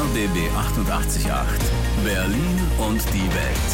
RBB 88.8 Berlin und die Welt.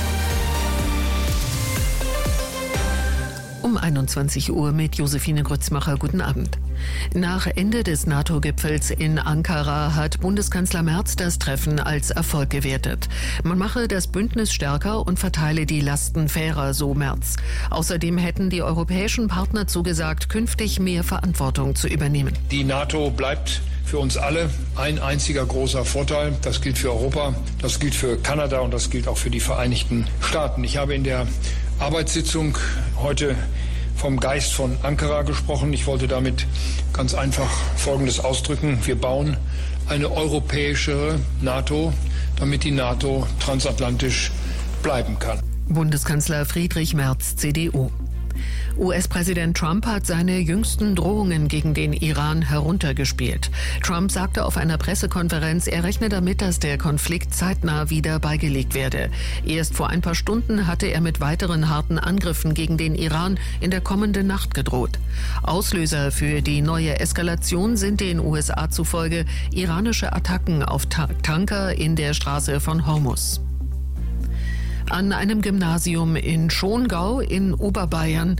Um 21 Uhr mit Josephine Grützmacher. Guten Abend. Nach Ende des NATO-Gipfels in Ankara hat Bundeskanzler Merz das Treffen als Erfolg gewertet. Man mache das Bündnis stärker und verteile die Lasten fairer, so Merz. Außerdem hätten die europäischen Partner zugesagt, künftig mehr Verantwortung zu übernehmen. Die NATO bleibt für uns alle ein einziger großer Vorteil. Das gilt für Europa, das gilt für Kanada und das gilt auch für die Vereinigten Staaten. Ich habe in der Arbeitssitzung heute vom Geist von Ankara gesprochen. Ich wollte damit ganz einfach Folgendes ausdrücken. Wir bauen eine europäischere NATO, damit die NATO transatlantisch bleiben kann. Bundeskanzler Friedrich Merz, CDU. US-Präsident Trump hat seine jüngsten Drohungen gegen den Iran heruntergespielt. Trump sagte auf einer Pressekonferenz, er rechne damit, dass der Konflikt zeitnah wieder beigelegt werde. Erst vor ein paar Stunden hatte er mit weiteren harten Angriffen gegen den Iran in der kommenden Nacht gedroht. Auslöser für die neue Eskalation sind den USA zufolge iranische Attacken auf Tanker in der Straße von Hormuz. An einem Gymnasium in Schongau in Oberbayern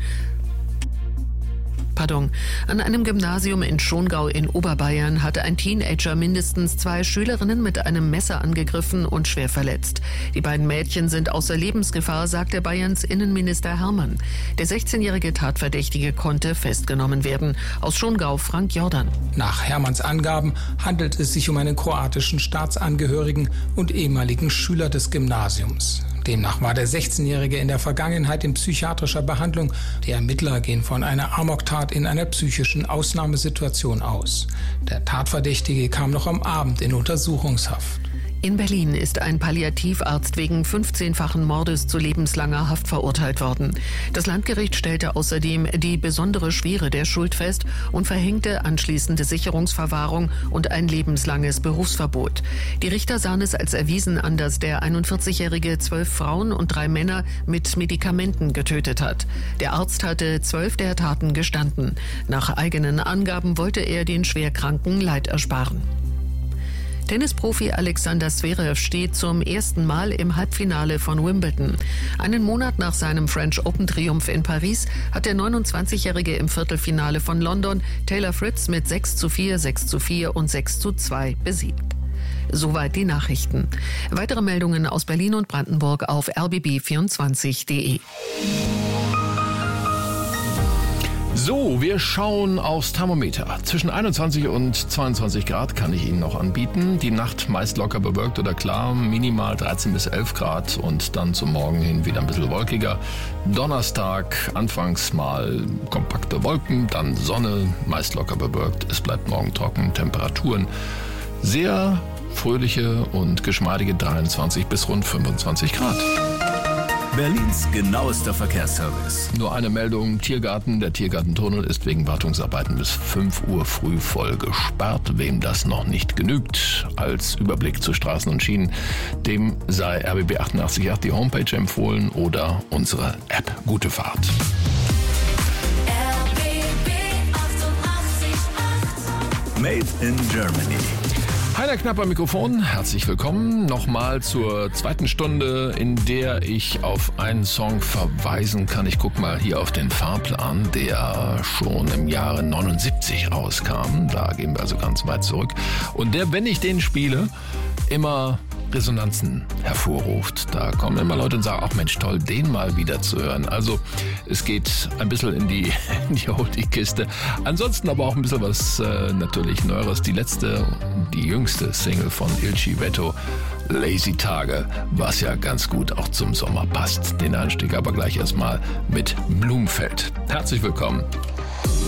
hatte ein Teenager mindestens 2 Schülerinnen mit einem Messer angegriffen und schwer verletzt. Die beiden Mädchen sind außer Lebensgefahr, sagte Bayerns Innenminister Herrmann. Der 16-jährige Tatverdächtige konnte festgenommen werden. Aus Schongau Frank Jordan. Nach Herrmanns Angaben handelt es sich um einen kroatischen Staatsangehörigen und ehemaligen Schüler des Gymnasiums. Demnach war der 16-Jährige in der Vergangenheit in psychiatrischer Behandlung. Die Ermittler gehen von einer Amoktat in einer psychischen Ausnahmesituation aus. Der Tatverdächtige kam noch am Abend in Untersuchungshaft. In Berlin ist ein Palliativarzt wegen 15-fachen Mordes zu lebenslanger Haft verurteilt worden. Das Landgericht stellte außerdem die besondere Schwere der Schuld fest und verhängte anschließende Sicherungsverwahrung und ein lebenslanges Berufsverbot. Die Richter sahen es als erwiesen an, dass der 41-Jährige 12 Frauen und 3 Männer mit Medikamenten getötet hat. Der Arzt hatte 12 der Taten gestanden. Nach eigenen Angaben wollte er den Schwerkranken Leid ersparen. Tennisprofi Alexander Zverev steht zum ersten Mal im Halbfinale von Wimbledon. Einen Monat nach seinem French Open-Triumph in Paris hat der 29-Jährige im Viertelfinale von London Taylor Fritz mit 6:4, 6:4 und 6:2 besiegt. Soweit die Nachrichten. Weitere Meldungen aus Berlin und Brandenburg auf rbb24.de. So, wir schauen aufs Thermometer. Zwischen 21 und 22 Grad kann ich Ihnen noch anbieten. Die Nacht meist locker bewölkt oder klar, minimal 13 bis 11 Grad und dann zum Morgen hin wieder ein bisschen wolkiger. Donnerstag anfangs mal kompakte Wolken, dann Sonne, meist locker bewölkt. Es bleibt morgen trocken, Temperaturen sehr fröhliche und geschmeidige 23 bis rund 25 Grad. Berlins genauester Verkehrsservice. Nur eine Meldung, Tiergarten. Der Tiergartentunnel ist wegen Wartungsarbeiten bis 5 Uhr früh voll gesperrt. Wem das noch nicht genügt, als Überblick zu Straßen und Schienen, dem sei RBB 88.8 die Homepage empfohlen oder unsere App. Gute Fahrt. RBB 88.8 Made in Germany. Heiner Knapp am Mikrofon, herzlich willkommen nochmal zur zweiten Stunde, in der ich auf einen Song verweisen kann. Ich gucke mal hier auf den Fahrplan, der schon im Jahre 79 rauskam. Da gehen wir also ganz weit zurück. Und der, wenn ich den spiele, immer Resonanzen hervorruft. Da kommen immer Leute und sagen, ach Mensch, toll, den mal wieder zu hören. Also es geht ein bisschen in die Oldie-Kiste. Ansonsten aber auch ein bisschen was natürlich Neueres. Die jüngste Single von Il Civetto, Lazy Tage, was ja ganz gut auch zum Sommer passt. Den Einstieg aber gleich erstmal mit Blumfeld. Herzlich willkommen.